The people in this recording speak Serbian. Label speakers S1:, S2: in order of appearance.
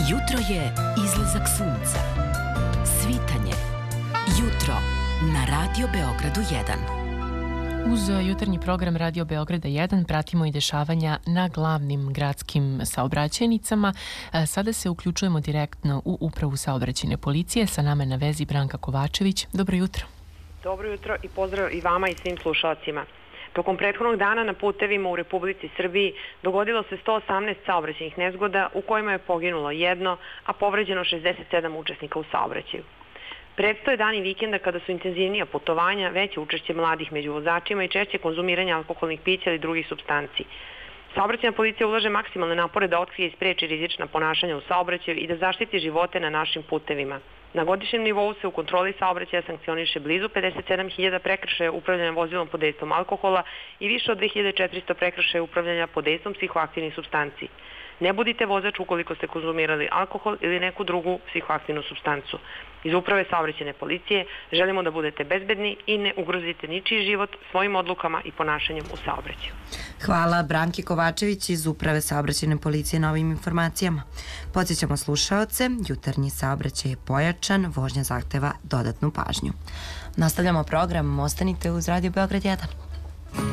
S1: Jutro je izlazak sunca. Svitanje. Jutro na Radio Beogradu 1.
S2: Uz jutarnji program Radio Beograda 1 pratimo i dešavanja na glavnim gradskim saobraćajnicama. Sada se uključujemo direktno u Upravu saobraćajne policije. Sa nama je na vezi Branka Kovačević. Dobro jutro.
S3: Dobro jutro i pozdrav i vama i svim slušalcima. Tokom prethodnog dana na putevima u Republici Srbiji dogodilo se 118 saobraćajnih nezgoda u kojima je poginulo 1, a povređeno 67 učesnika u saobraćaju. Predstoje dani vikenda kada su intenzivnija putovanja, veće učešće mladih među vozačima i češće konzumiranje alkoholnih pića ili drugih supstanci. Saobraćajna policija ulaže maksimalne napore da otkrije i spreči rizična ponašanja u saobraćaju i da zaštiti živote na našim putevima. Na godišnjem nivou se u kontroli saobraćaja sankcioniše blizu 57.000 prekršaja upravljanja vozilom pod dejstvom alkohola i više od 2.400 prekršaja upravljanja pod dejstvom psihoaktivnih supstanci. Ne budite vozač ukoliko ste konzumirali alkohol ili neku drugu psihoaktivnu supstancu. Iz Uprave saobraćajne policije želimo da budete bezbedni i ne ugrozite ničiji život svojim odlukama i ponašanjem u saobraćaju.
S4: Hvala Branki Kovačević iz Uprave saobraćajne policije na ovim informacijama. Podsjećamo slušaoce, jutarnji saobraćaj je pojačan, vožnja zahteva dodatnu pažnju. Nastavljamo program, ostanite uz Radio Beograd 1.